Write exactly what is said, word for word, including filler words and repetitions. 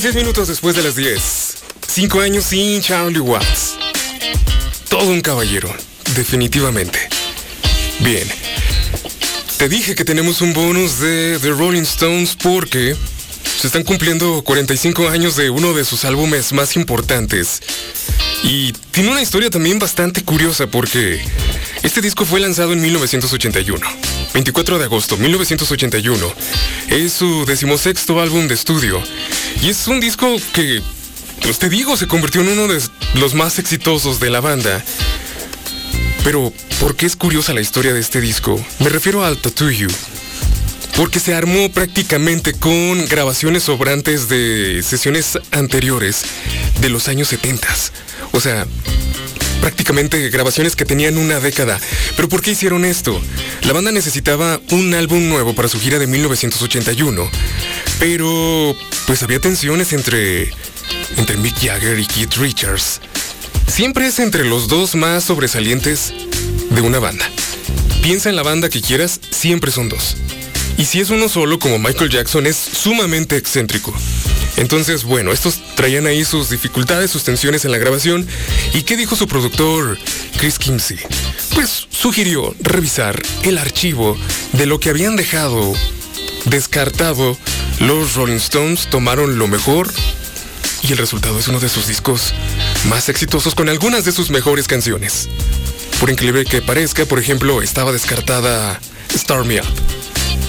Diez minutos después de las diez. Cinco años sin Charlie Watts. Todo un caballero, definitivamente. Bien. Te dije que tenemos un bonus de The Rolling Stones porque se están cumpliendo cuarenta y cinco años de uno de sus álbumes más importantes. Y tiene una historia también bastante curiosa porque este disco fue lanzado en mil novecientos ochenta y uno. veinticuatro de agosto de mil novecientos ochenta y uno. Es su decimosexto álbum de estudio. Y es un disco que, pues te digo, se convirtió en uno de los más exitosos de la banda. Pero, ¿por qué es curiosa la historia de este disco? Me refiero al Tattoo You. Porque se armó prácticamente con grabaciones sobrantes de sesiones anteriores de los años setenta. O sea, prácticamente grabaciones que tenían una década. ¿Pero por qué hicieron esto? La banda necesitaba un álbum nuevo para su gira de mil novecientos ochenta y uno. Pero, pues había tensiones entre, entre Mick Jagger y Keith Richards. Siempre es entre los dos más sobresalientes de una banda. Piensa en la banda que quieras, siempre son dos. Y si es uno solo, como Michael Jackson, es sumamente excéntrico. Entonces, bueno, estos traían ahí sus dificultades, sus tensiones en la grabación. ¿Y qué dijo su productor, Chris Kimsey? Pues sugirió revisar el archivo de lo que habían dejado descartado. Los Rolling Stones tomaron lo mejor y el resultado es uno de sus discos más exitosos con algunas de sus mejores canciones. Por increíble que parezca, por ejemplo, estaba descartada Start Me Up.